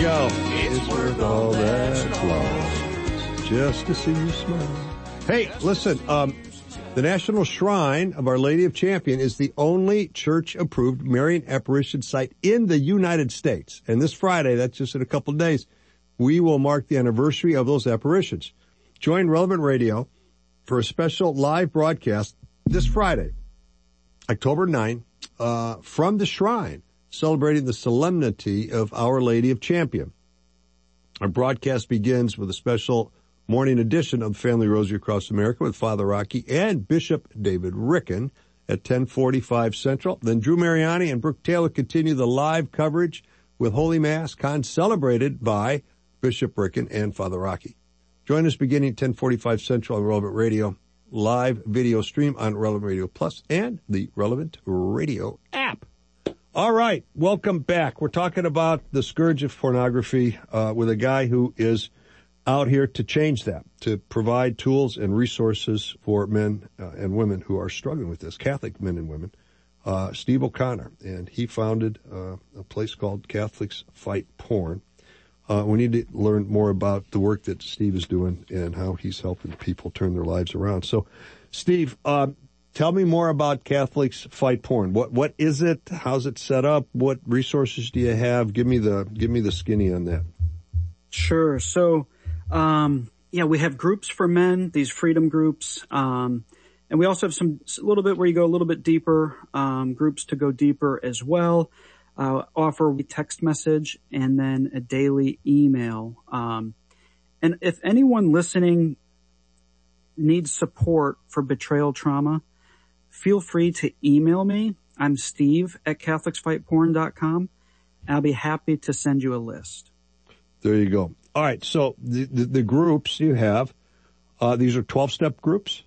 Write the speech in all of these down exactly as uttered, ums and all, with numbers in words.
go. It's worth all that applause just to see you smile. Hey, listen, um, the National Shrine of Our Lady of Champion is the only church-approved Marian apparition site in the United States. And this Friday, that's just in a couple of days, we will mark the anniversary of those apparitions. Join Relevant Radio for a special live broadcast this Friday, October ninth, uh, from the shrine, celebrating the solemnity of Our Lady of Champion. Our broadcast begins with a special morning edition of Family Rosary Across America with Father Rocky and Bishop David Ricken at ten forty-five Central. Then Drew Mariani and Brooke Taylor continue the live coverage with Holy Mass con-celebrated by Bishop Ricken and Father Rocky. Join us beginning at ten forty-five Central on Relevant Radio, live video stream on Relevant Radio Plus and the Relevant Radio app. All right, welcome back. We're talking about the scourge of pornography uh, with a guy who is out here to change that, to provide tools and resources for men uh, and women who are struggling with this, Catholic men and women, uh, Steve O'Connor. And he founded uh, a place called Catholics Fight Porn. Uh, we need to learn more about the work that Steve is doing and how he's helping people turn their lives around. So, Steve, uh, tell me more about Catholics Fight Porn. What what is it? How's it set up? What resources do you have? Give me the give me the skinny on that. Sure. So, um, yeah, we have groups for men, these freedom groups, um, and we also have some a little bit where you go a little bit deeper, um, groups to go deeper as well. Uh, offer a text message and then a daily email. Um, and if anyone listening needs support for betrayal trauma, feel free to email me. I'm Steve at Catholics Fight Porn dot com. I'll be happy to send you a list. There you go. All right. So the, the, the groups you have, uh, these are twelve-step groups?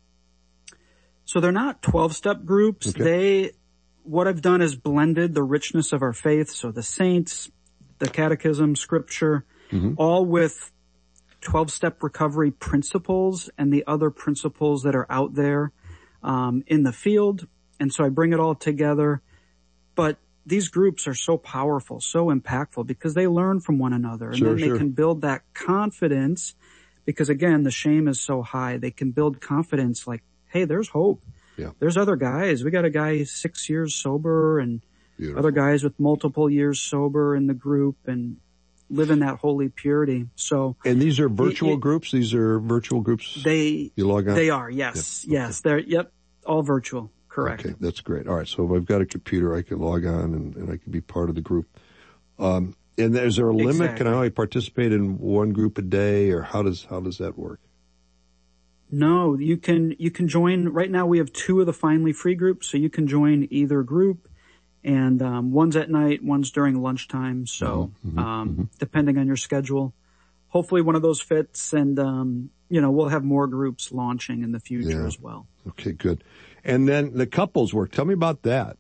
So they're not twelve-step groups. Okay. They, what I've done is blended the richness of our faith. So the saints, the catechism, scripture, mm-hmm. all with twelve-step recovery principles and the other principles that are out there, um, in the field. And so I bring it all together. But these groups are so powerful, so impactful because they learn from one another and sure, then they sure. can build that confidence because again, the shame is so high. They can build confidence like, hey, there's hope. Yeah. There's other guys. We got a guy six years sober and Beautiful. Other guys with multiple years sober in the group and live in that holy purity. So. And these are virtual it, it, groups? These are virtual groups? They, you log on? They are, yes. Yep. Yes. Okay. They're, yep. All virtual. Correct. Okay. That's great. All right. So if I've got a computer, I can log on and, and I can be part of the group. Um, and is there a limit? Exactly. Can I only participate in one group a day or how does, how does that work? No, you can, you can join. Right now we have two of the Finally Free groups, so you can join either group. And, um, one's at night, one's during lunchtime. So, mm-hmm, um, mm-hmm. depending on your schedule, hopefully one of those fits. And, um, you know, we'll have more groups launching in the future yeah. as well. Okay, good. And then the couples work. Tell me about that.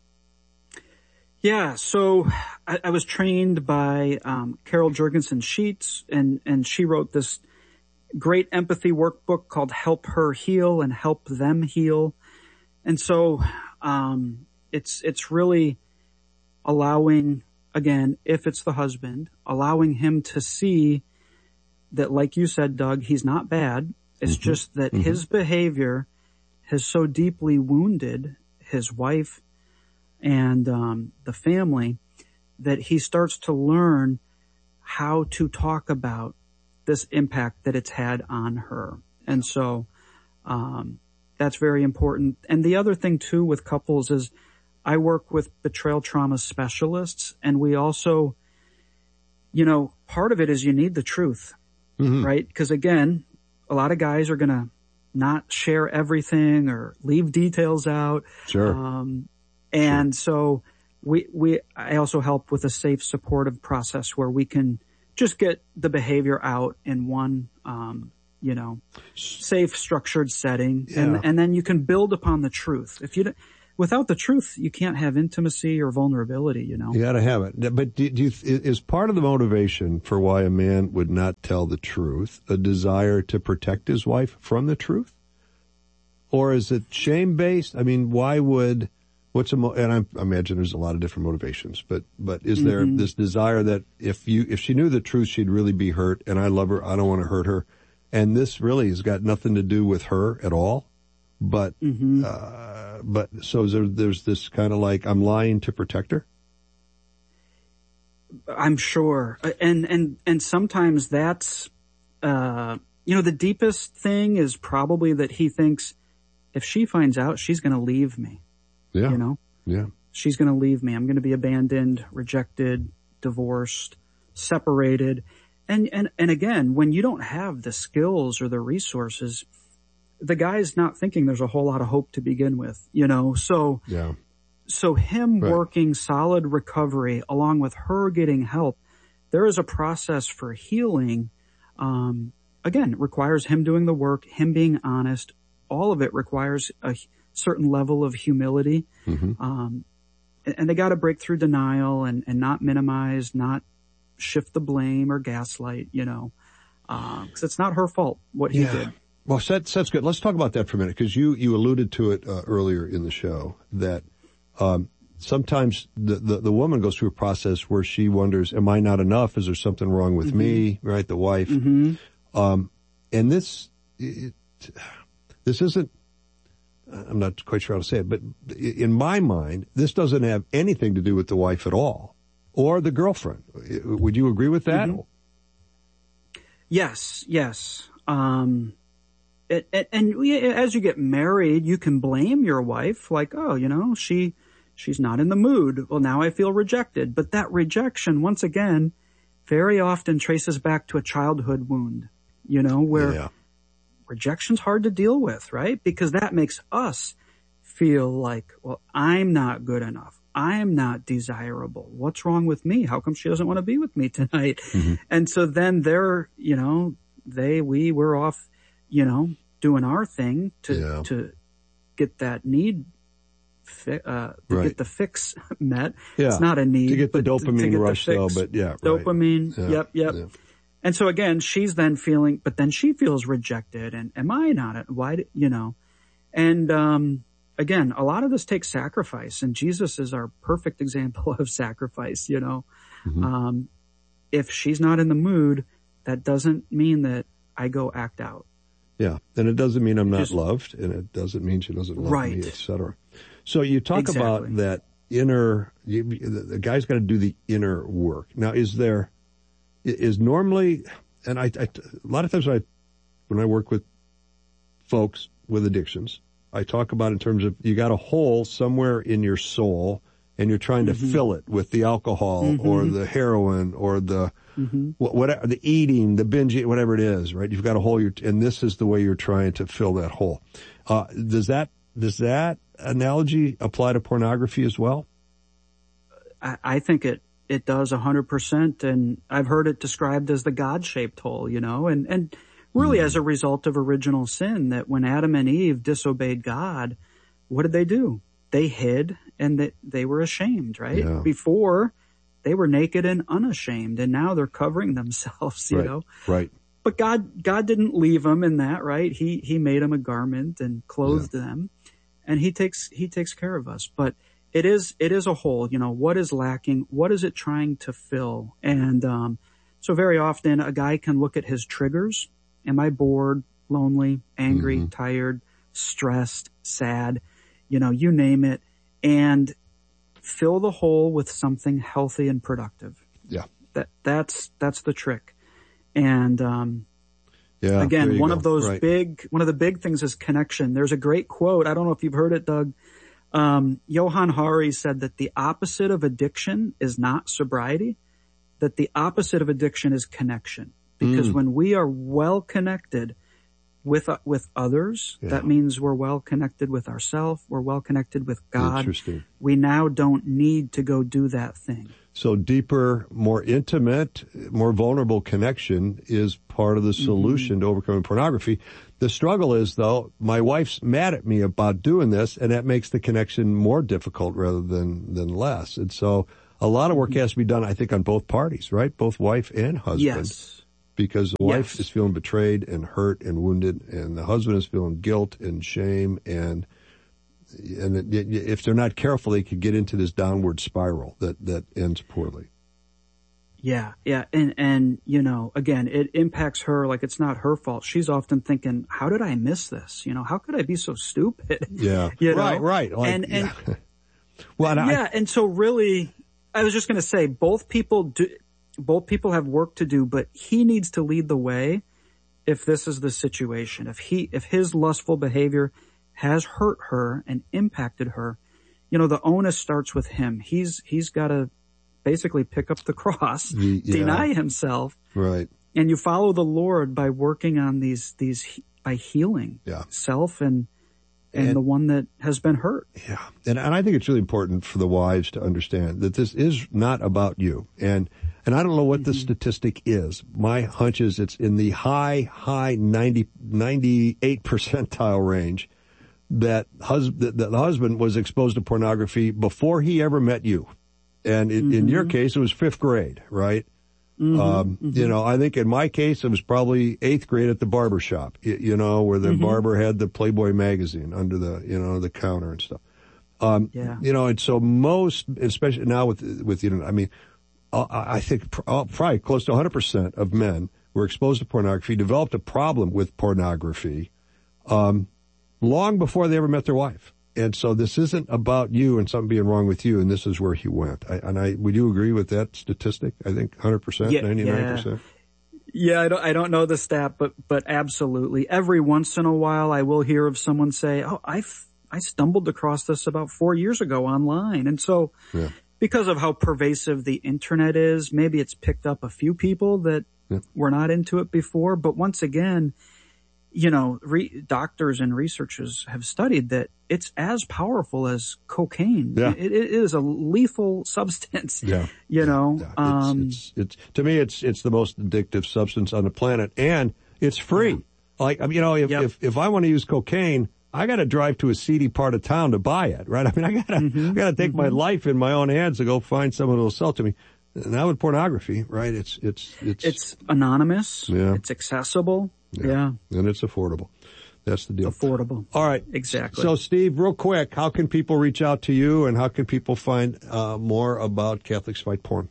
Yeah. So I, I was trained by, um, Carol Jurgensen Sheets and, and she wrote this great empathy workbook called Help Her Heal and Help Them Heal. And so, um, it's, it's really allowing, again, if it's the husband, allowing him to see that, like you said, Doug, he's not bad. It's mm-hmm. just that mm-hmm. his behavior has so deeply wounded his wife and, um, the family that he starts to learn how to talk about this impact that it's had on her. And so, um, that's very important. And the other thing too with couples is I work with betrayal trauma specialists and we also, you know, part of it is you need the truth, mm-hmm. right? Because again, a lot of guys are going to not share everything or leave details out. Sure. Um, and sure. so we, we, I also help with a safe supportive process where we can just get the behavior out in one, um, you know, safe structured setting. Yeah. And, and then you can build upon the truth. If you, without the truth, you can't have intimacy or vulnerability, you know. You gotta have it. But do, do you, is part of the motivation for why a man would not tell the truth a desire to protect his wife from the truth? Or is it shame-based? I mean, why would, What's a mo- and I'm, I imagine there's a lot of different motivations, but but is there mm-hmm. this desire that if you if she knew the truth, she'd really be hurt, and I love her, I don't want to hurt her, and this really has got nothing to do with her at all, but mm-hmm. uh, but so there, there's this kind of like I'm lying to protect her. I'm sure, and and and sometimes that's uh, you know the deepest thing is probably that he thinks if she finds out, she's going to leave me. Yeah. You know? Yeah. She's going to leave me. I'm going to be abandoned, rejected, divorced, separated. And, and, and again, when you don't have the skills or the resources, the guy's not thinking there's a whole lot of hope to begin with, you know? So, yeah. so him right. working solid recovery along with her getting help, there is a process for healing. Um, again, it requires him doing the work, him being honest. All of it requires a certain level of humility. Mm-hmm. Um, and they got to break through denial and, and not minimize, not shift the blame or gaslight, you know, uh, cause it's not her fault what he yeah. did. Well, that's, that's good. Let's talk about that for a minute. Cause you, you alluded to it uh, earlier in the show that, um, sometimes the, the, the woman goes through a process where she wonders, am I not enough? Is there something wrong with mm-hmm. me? Right. The wife. Mm-hmm. Um, and this, it, this isn't, I'm not quite sure how to say it, but in my mind, this doesn't have anything to do with the wife at all or the girlfriend. Would you agree with that? Mm-hmm. Yes, yes. Um, it, it, and as you get married, you can blame your wife like, oh, you know, she, she's not in the mood. Well, now I feel rejected. But that rejection, once again, very often traces back to a childhood wound, you know, where yeah. rejection's hard to deal with, right? Because that makes us feel like, well, I'm not good enough. I'm not desirable. What's wrong with me? How come she doesn't want to be with me tonight? Mm-hmm. And so then they're, you know, they, we were off, you know, doing our thing to, yeah. to get that need, fi- uh, to right. get the fix met. Yeah. It's not a need. To get the but dopamine to, to get rush the though, but yeah. Dopamine. Right. Yep. Yep. Yeah. And so again, she's then feeling, but then she feels rejected and am I not it? Why, do, you know, and, um, again, a lot of this takes sacrifice and Jesus is our perfect example of sacrifice, you know, mm-hmm. um, if she's not in the mood, that doesn't mean that I go act out. Yeah. And it doesn't mean I'm not Just, loved and it doesn't mean she doesn't love right. me, et cetera. So you talk exactly. about that inner, you, the guy's got to do the inner work. Now, is there, is normally, and I, I, a lot of times when I, when I work with folks with addictions, I talk about in terms of you got a hole somewhere in your soul and you're trying to mm-hmm. fill it with the alcohol mm-hmm. or the heroin or the, mm-hmm. whatever, the eating, the binge, whatever it is, right? You've got a hole, you're, and this is the way you're trying to fill that hole. Uh, does that, does that analogy apply to pornography as well? I, I think it, It does a hundred percent. And I've heard it described as the God-shaped hole, you know, and, and really mm. as a result of original sin that when Adam and Eve disobeyed God, what did they do? They hid and they, they were ashamed, right? Yeah. Before they were naked and unashamed and now they're covering themselves, you right. know? Right. But God, God didn't leave them in that, right? He, he made them a garment and clothed yeah. them and he takes, he takes care of us. But It is, it is a hole, you know, what is lacking? What is it trying to fill? And, um, so very often a guy can look at his triggers. Am I bored, lonely, angry, mm-hmm. tired, stressed, sad? You know, you name it, and fill the hole with something healthy and productive. Yeah. That, that's, that's the trick. And, um, yeah, again, one go. of those right. big, one of the big things is connection. There's a great quote. I don't know if you've heard it, Doug. Um, Johann Hari said that the opposite of addiction is not sobriety, that the opposite of addiction is connection. Because mm. when we are well connected with, uh, with others, yeah. that means we're well connected with ourselves, we're well connected with God. Interesting. We now don't need to go do that thing. So deeper, more intimate, more vulnerable connection is part of the solution mm-hmm. to overcoming pornography. The struggle is, though, my wife's mad at me about doing this, and that makes the connection more difficult rather than, than less. And so a lot of work has to be done, I think, on both parties, right? Both wife and husband. Yes. Because the wife yes. is feeling betrayed and hurt and wounded, and the husband is feeling guilt and shame, and and it, it, if they're not careful, they could get into this downward spiral that, that ends poorly. Yeah, yeah. And, and, you know, again, it impacts her like it's not her fault. She's often thinking, how did I miss this? You know, how could I be so stupid? Yeah. you right, know? right. Like, and, and, yeah. well, and yeah. I, and so really, I was just going to say both people do, both people have work to do, but he needs to lead the way if this is the situation. If he, if his lustful behavior has hurt her and impacted her, you know, the onus starts with him. He's, he's got to basically pick up the cross, yeah. deny himself. Right. And you follow the Lord by working on these, these, by healing yeah. self and, and, and the one that has been hurt. Yeah. And, and I think it's really important for the wives to understand that this is not about you. And, and I don't know what mm-hmm. the statistic is. My hunch is it's in the high, high ninety, ninety-eight percentile range that, hus- that the husband was exposed to pornography before he ever met you. And in, mm-hmm. in your case, it was fifth grade, right? Mm-hmm. Um, mm-hmm. You know, I think in my case, it was probably eighth grade at the barber shop, you, you know, where the mm-hmm. barber had the Playboy magazine under the, you know, the counter and stuff. Um, yeah. You know, and so most, especially now with, with, you know, I mean, I think probably close to one hundred percent of men who were exposed to pornography developed a problem with pornography, um, long before they ever met their wife. And so this isn't about you and something being wrong with you, and this is where he went. I, and I, would you agree with that statistic? I think one hundred percent, yeah, ninety-nine percent. Yeah, I don't, I don't know the stat, but, but absolutely. Every once in a while I will hear of someone say, oh, I, I stumbled across this about four years ago online. And so yeah. because of how pervasive the internet is, maybe it's picked up a few people that yeah. were not into it before. But once again, you know, re- doctors and researchers have studied that it's as powerful as cocaine. Yeah. It, it is a lethal substance. Yeah. You know, yeah. um, it's, it's, it's, to me, it's, it's the most addictive substance on the planet, and it's free. Yeah. Like, you know, if, yep. if, if I want to use cocaine, I got to drive to a seedy part of town to buy it, right? I mean, I got to, mm-hmm. I got to take mm-hmm. my life in my own hands to go find someone who will sell it to me. Now with pornography, right? It's, it's, it's, it's anonymous. Yeah. It's accessible. Yeah. yeah. And it's affordable. That's the deal. Affordable. All right. Exactly. So, Steve, real quick, how can people reach out to you, and how can people find uh, more about Catholics Fight Porn?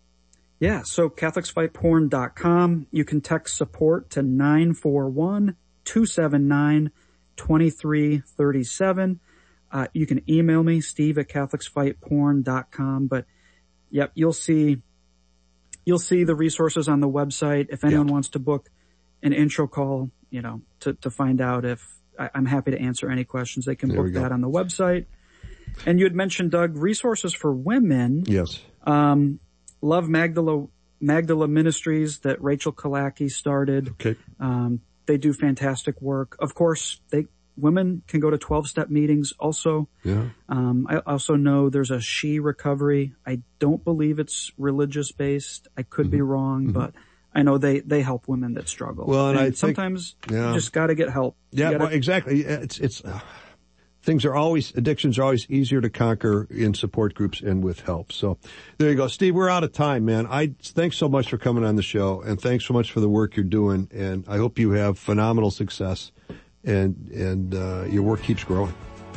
Yeah. So Catholics Fight Porn dot com. You can text support to nine four one, two seven nine, two three three seven. Uh, you can email me, Steve at Catholics Fight Porn dot com. But yep, you'll see, you'll see the resources on the website. If anyone yep. wants to book an intro call, you know, to, to find out if I, I'm happy to answer any questions, they can there book that on the website. And you had mentioned, Doug, resources for women. Yes. Um, Love Magdala, Magdala Ministries that Rachel Kalaki started. Okay. Um, they do fantastic work. Of course, they, women can go to twelve-step meetings also. Yeah. Um, I also know there's a She Recovery. I don't believe it's religious based. I could mm-hmm. be wrong, mm-hmm. but I know they, they help women that struggle. Well, and, and I think, sometimes yeah. you just gotta get help. Yeah, gotta, well, exactly. It's, it's, uh, things are always, addictions are always easier to conquer in support groups and with help. So there you go. Steve, we're out of time, man. I, thanks so much for coming on the show, and thanks so much for the work you're doing. And I hope you have phenomenal success, and, and, uh, your work keeps growing.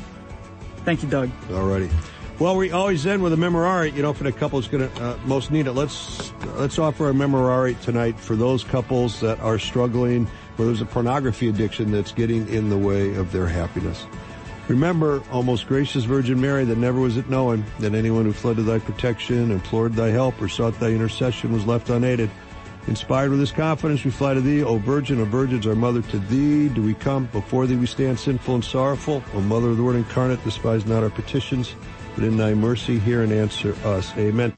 Thank you, Doug. All righty. Well, we always end with a memorare, you know, for the couple that's going to uh, most need it. Let's let's offer a memorare tonight for those couples that are struggling, where there's a pornography addiction that's getting in the way of their happiness. Remember, O most gracious Virgin Mary, that never was it known that anyone who fled to thy protection, implored thy help, or sought thy intercession was left unaided. Inspired with this confidence, we fly to thee, O Virgin of Virgins, our Mother. To thee do we come, before thee we stand sinful and sorrowful. O Mother of the Word incarnate, despise not our petitions, but in thy mercy hear and answer us. Amen.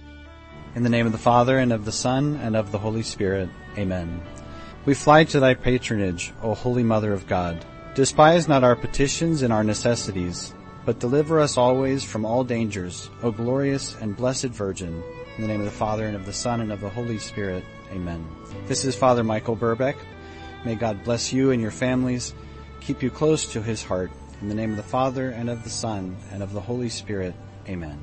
In the name of the Father, and of the Son, and of the Holy Spirit. Amen. We fly to thy patronage, O Holy Mother of God. Despise not our petitions and our necessities, but deliver us always from all dangers, O glorious and blessed Virgin. In the name of the Father, and of the Son, and of the Holy Spirit. Amen. This is Father Michael Burbeck. May God bless you and your families, keep you close to his heart. In the name of the Father, and of the Son, and of the Holy Spirit. Amen.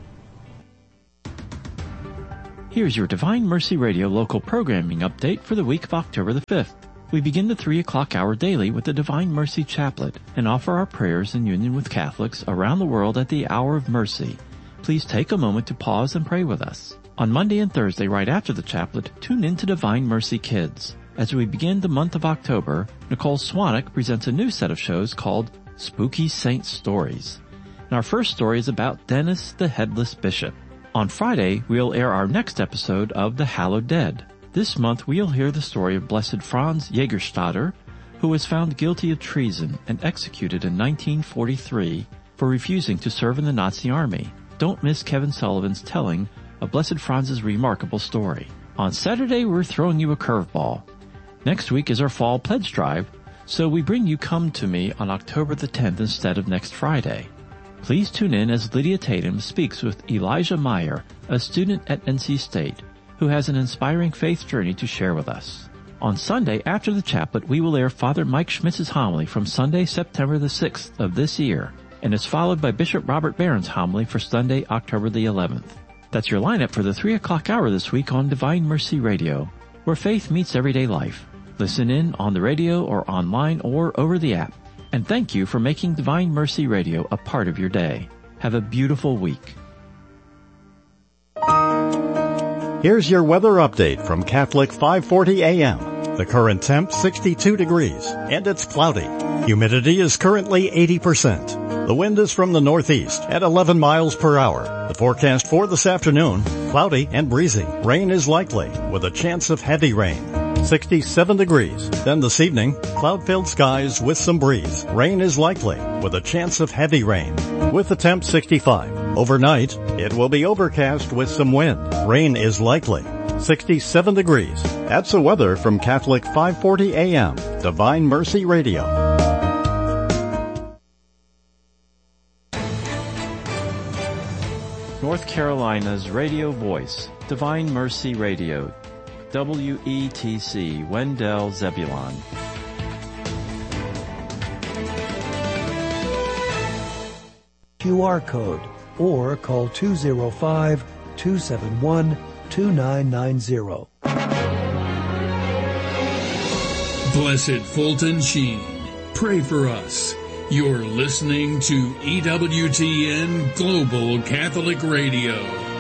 Here's your Divine Mercy Radio local programming update for the week of October the fifth. We begin the three o'clock hour daily with the Divine Mercy Chaplet and offer our prayers in union with Catholics around the world at the Hour of Mercy. Please take a moment to pause and pray with us. On Monday and Thursday, right after the chaplet, tune in to Divine Mercy Kids. As we begin the month of October, Nicole Swanek presents a new set of shows called Spooky Saint Stories. And our first story is about Dennis the Headless Bishop. On Friday, we'll air our next episode of The Hallowed Dead. This month, we'll hear the story of Blessed Franz Jägerstätter, who was found guilty of treason and executed in nineteen forty-three for refusing to serve in the Nazi army. Don't miss Kevin Sullivan's telling of Blessed Franz's remarkable story. On Saturday, we're throwing you a curveball. Next week is our fall pledge drive, so we bring you Come to Me on October the tenth instead of next Friday. Please tune in as Lydia Tatum speaks with Elijah Meyer, a student at N C State, who has an inspiring faith journey to share with us. On Sunday, after the chaplet, we will air Father Mike Schmitz's homily from Sunday, September the sixth of this year, and it's followed by Bishop Robert Barron's homily for Sunday, October the eleventh. That's your lineup for the three o'clock hour this week on Divine Mercy Radio, where faith meets everyday life. Listen in on the radio or online or over the app. And thank you for making Divine Mercy Radio a part of your day. Have a beautiful week. Here's your weather update from Catholic five forty A M. The current temp sixty-two degrees, and it's cloudy. Humidity is currently eighty percent. The wind is from the northeast at eleven miles per hour. The forecast for this afternoon, cloudy and breezy. Rain is likely, with a chance of heavy rain. sixty-seven degrees. Then this evening, cloud-filled skies with some breeze. Rain is likely, with a chance of heavy rain. With the temp sixty-five. Overnight, it will be overcast with some wind. Rain is likely. sixty-seven degrees. That's the weather from Catholic five forty A M, Divine Mercy Radio. North Carolina's radio voice, Divine Mercy Radio, W E T C, Wendell Zebulon. Q R code or call two oh five, two seven one, two nine nine zero. Blessed Fulton Sheen, pray for us. You're listening to E W T N Global Catholic Radio.